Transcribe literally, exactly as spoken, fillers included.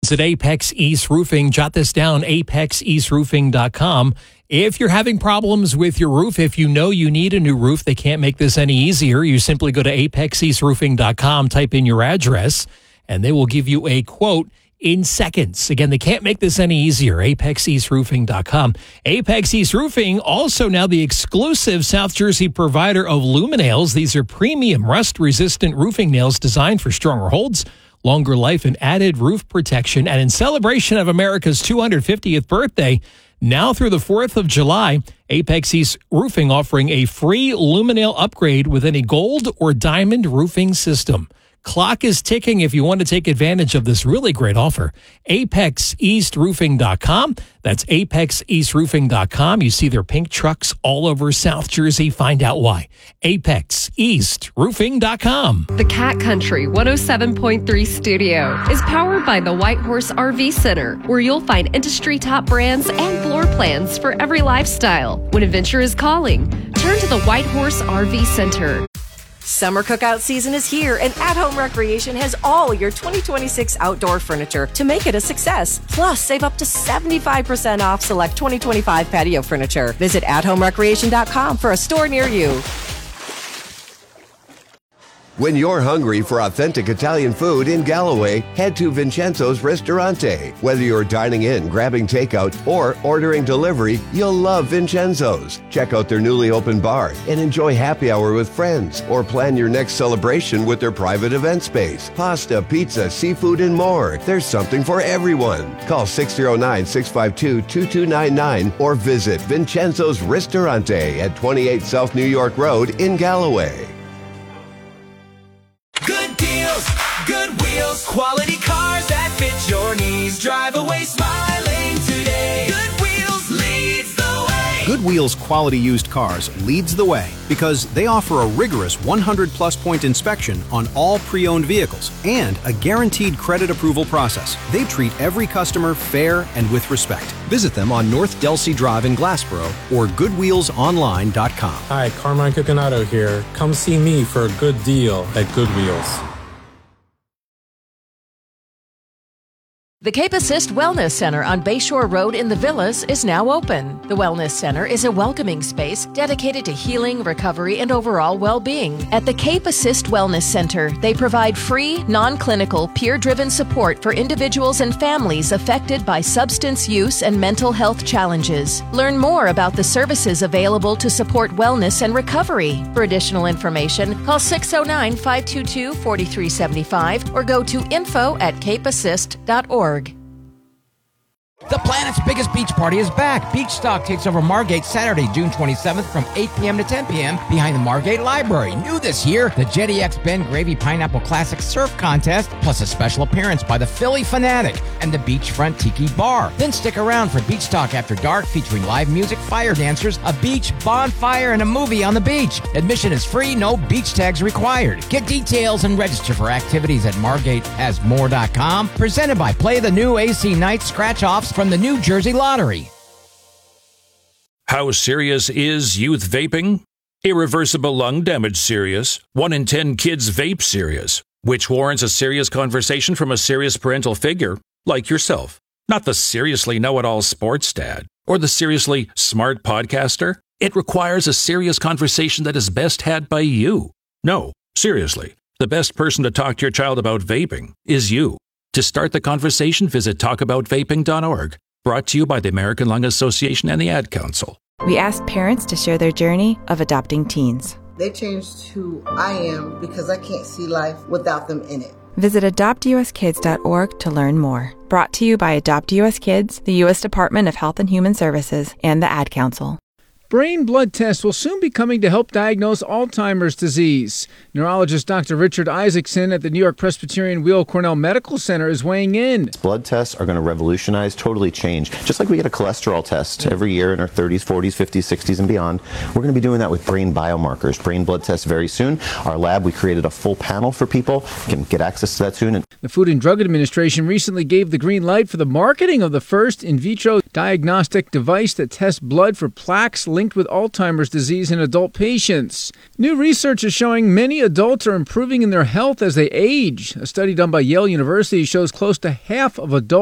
friends at Apex East Roofing. Jot this down, apex east roofing dot com. If you're having problems with your roof, if you know you need a new roof, they can't make this any easier. You simply go to apex east roofing dot com, type in your address, and they will give you a quote in seconds. Again, they can't make this any easier. apex east roofing dot com. Apex East Roofing, also now the exclusive South Jersey provider of Luminails. These are premium rust-resistant roofing nails designed for stronger holds, longer life, and added roof protection. And in celebration of America's two hundred fiftieth birthday, now through the fourth of July, Apex East Roofing offering a free Luminail upgrade with any gold or diamond roofing system. Clock is ticking if you want to take advantage of this really great offer. apex east roofing dot com. That's apex east roofing dot com. You see their pink trucks all over South Jersey. Find out why. apex east roofing dot com. The Cat Country one oh seven point three studio is powered by the White Horse R V Center, where you'll find industry top brands and floor plans for every lifestyle. When adventure is calling, turn to the White Horse R V Center. Summer cookout season is here, and At Home Recreation has all your twenty twenty-six outdoor furniture to make it a success. Plus, save up to seventy-five percent off select twenty twenty-five patio furniture. Visit at home recreation dot com for a store near you. When you're hungry for authentic Italian food in Galloway, head to Vincenzo's Ristorante. Whether you're dining in, grabbing takeout, or ordering delivery, you'll love Vincenzo's. Check out their newly opened bar and enjoy happy hour with friends, or plan your next celebration with their private event space. Pasta, pizza, seafood, and more. There's something for everyone. Call six oh nine, six five two, two two nine nine or visit Vincenzo's Ristorante at twenty-eight South New York Road in Galloway. Good deals, good wheels, quality cars that fit your needs. Drive away smiling today. Good Wheels leads the way. Good Wheels quality used cars leads the way because they offer a rigorous one hundred plus point inspection on all pre-owned vehicles and a guaranteed credit approval process. They treat every customer fair and with respect. Visit them on North Delsey Drive in Glassboro or good wheels online dot com. Hi, Carmine Coconato here. Come see me for a good deal at Good Wheels. The Cape Assist Wellness Center on Bayshore Road in the Villas is now open. The Wellness Center is a welcoming space dedicated to healing, recovery, and overall well-being. At the Cape Assist Wellness Center, they provide free, non-clinical, peer-driven support for individuals and families affected by substance use and mental health challenges. Learn more about the services available to support wellness and recovery. For additional information, call six oh nine, five two two, four three seven five or go to info at cape assist dot org. The planet's biggest beach party is back. Beach Stock takes over Margate Saturday, June twenty-seventh from eight p.m. to ten p.m. behind the Margate Library. New this year, the Jetty X Ben Gravy Pineapple Classic Surf Contest, plus a special appearance by the Philly Fanatic and the Beachfront Tiki Bar. Then stick around for Beach Stock After Dark featuring live music, fire dancers, a beach bonfire, and a movie on the beach. Admission is free, no beach tags required. Get details and register for activities at margate has more dot com. Presented by Play the New A C Night Scratch-Offs from the New Jersey Lottery. How serious is youth vaping? Irreversible lung damage serious. One in ten kids vape serious, which warrants a serious conversation from a serious parental figure like yourself. Not the seriously know-it-all sports dad or the seriously smart podcaster. It requires a serious conversation that is best had by you. No, seriously, the best person to talk to your child about vaping is you. To start the conversation, visit talk about vaping dot org. Brought to you by the American Lung Association and the Ad Council. We asked parents to share their journey of adopting teens. They changed who I am because I can't see life without them in it. Visit adopt u s kids dot org to learn more. Brought to you by Adopt U S Kids, the U S Department of Health and Human Services, and the Ad Council. Brain blood tests will soon be coming to help diagnose Alzheimer's disease. Neurologist Doctor Richard Isaacson at the New York Presbyterian Weill Cornell Medical Center is weighing in. Blood tests are going to revolutionize, totally change. Just like we get a cholesterol test every year in our thirties, forties, fifties, sixties, and beyond, we're going to be doing that with brain biomarkers, brain blood tests very soon. Our lab, we created a full panel for people. You can get access to that soon. And the Food and Drug Administration recently gave the green light for the marketing of the first in vitro diagnostic device that tests blood for plaques linked with Alzheimer's disease in adult patients. New research is showing many adults are improving in their health as they age. A study done by Yale University shows close to half of adults